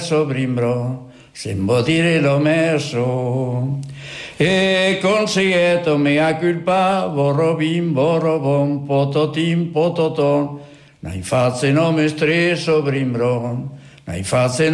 Brimbro, sembo dire lo messo. E consieto mea culpa, borrobim, borrobom, pototim, pototon. Nai face nome stresso, brimbron, nai face